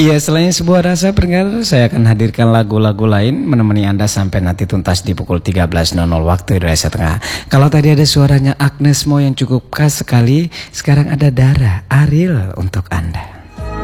Iya, selain sebuah rasa pendengar, saya akan hadirkan lagu-lagu lain menemani Anda sampai nanti tuntas di pukul 13.00 waktu Indonesia Tengah. Kalau tadi ada suaranya Agnes Mo yang cukup khas sekali, sekarang ada Dara Ariel untuk Anda.